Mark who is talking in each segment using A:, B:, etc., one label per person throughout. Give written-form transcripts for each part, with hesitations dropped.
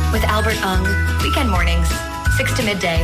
A: with Albert Ung. Weekend mornings, 6 to midday.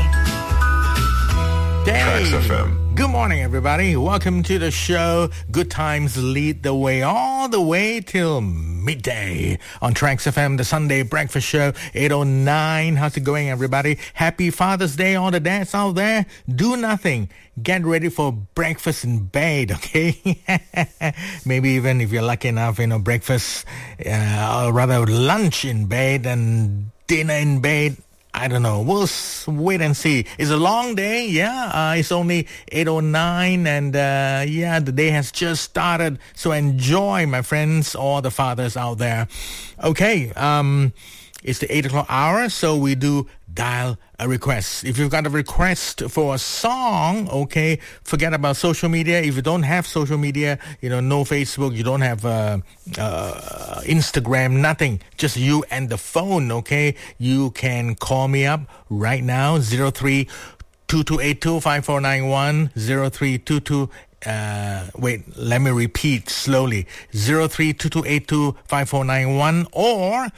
B: Tracks FM. Good morning, everybody. Welcome to the show. Good times lead the way all the way till midday on Tracks FM, the Sunday breakfast show, 8:09. How's it going, everybody? Happy Father's Day, all the dads out there. Do nothing. Get ready for breakfast in bed, okay? Maybe even if you're lucky enough, breakfast, or rather lunch in bed and dinner in bed. I don't know. We'll wait and see. It's a long day, yeah. It's only 8:09 and, the day has just started. So enjoy, my friends, all the fathers out there. Okay, it's the 8 o'clock hour, so we do dial a request. If you've got a request for a song, okay, forget about social media. If you don't have social media, no Facebook, you don't have Instagram, nothing, just you and the phone, okay, you can call me up right now, 03-2282-5491, 0322 let me repeat slowly, 03-2282-5491 or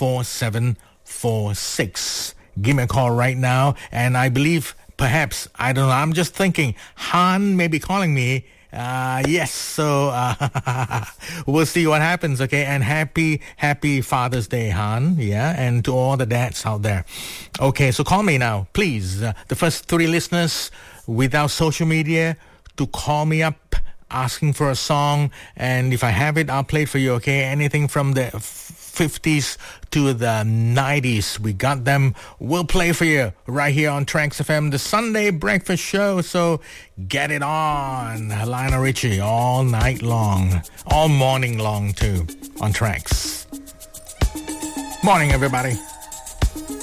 B: 4746. Give me a call right now, and I believe, perhaps, I don't know, I'm just thinking, Han may be calling me. Yes, so we'll see what happens, okay? And happy Father's Day, Han, yeah, and to all the dads out there. Okay, so call me now, please. The first 3 listeners without social media to call me up asking for a song, and if I have it, I'll play it for you, okay? Anything from the 50s to the 90s, we got them. We'll play for you right here on Tracks FM, the Sunday breakfast show. So get it on. Lionel Richie all night long, all morning long too, on Tracks. Morning, everybody.